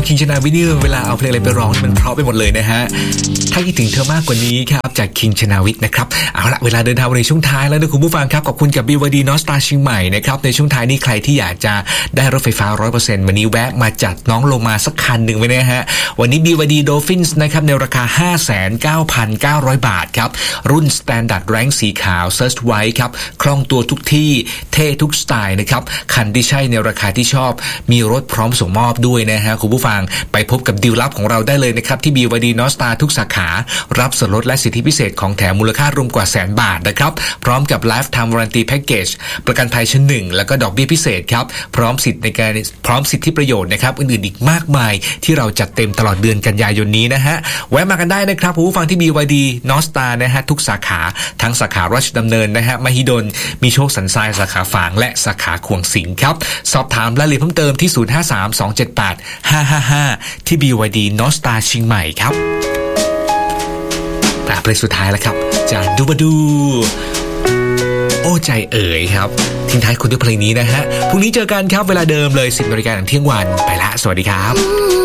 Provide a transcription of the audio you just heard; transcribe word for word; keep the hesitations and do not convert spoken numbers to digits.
คิงชนาวิทนี่เวลาเอาเพลงอะไรไปร้องมันเพราะไปหมดเลยนะฮะถ้าคิดถึงเธอมากกว่านี้ครับจากคิงชนาวิทนะครับเอาละเวลาเดินทางในช่วงท้ายแล้วนะคุณผู้ฟังครับขอบคุณกับ บี วาย ดี North Star เชียงใหม่นะครับในช่วงท้ายนี้ใครที่อยากจะได้รถไฟฟ้า ร้อยเปอร์เซ็นต์ วันนี้แวะมาจัดน้องโลมาสักคันหนึ่งไว้นะฮะวันนี้ บี วาย ดี Dolphins นะครับในราคา ห้าแสนเก้าพันเก้าร้อย บาทครับรุ่น Standard Rank สีขาว Search White ครับคล่องตัวทุกที่เท่ทุกสไตล์นะครับคันที่ใช่ในราคาที่ชอบมีรถพร้อมส่งมอบด้วยนะฮะคุณผู้ฟังไปพบกับดีลลับของเราได้เลยนะครับที่ บี วาย ดี North Star ทุกสาขารับส่วนลดและสิทธิพิเศษของแถมมูลค่ารวมกว่าแสนบาทนะครับพร้อมกับ Lifetime Warranty Package ประกันภัยชั้นหนึ่งแล้วก็ดอกเบี้ยพิเศษครับพร้อมสิทธิ์ในการพร้อมสิทธิประโยชน์นะครับอื่นๆอีกมากมายที่เราจัดเต็มตลอดเดือนกันยายนนี้นะฮะแวะมากันได้นะครับผู้ฟังที่ บี วาย ดี North Star นะฮะทุกสาขาทั้งสาขาราชดำเนินนะฮะมหิดลมีโชคสันทรายสาขาฝางและสาขาขวงสิงห์ครับสอบถามรายละเอียดเพิ่มเติมที่ศูนย์ ห้า สาม สอง เจ็ด แปด ห้า ห้า ห้าที่ บี วาย ดี North Star เชียงใหม่ครับแต่เพลงสุดท้ายแล้วครับจากดูบาดูโอ้ใจเอ๋ยครับทิ้งท้ายคุณด้วยเพลงนี้นะฮะพรุ่งนี้เจอกันครับเวลาเดิมเลย สิบนาฬิกา นถึงเที่ยงวันไปละสวัสดีครับ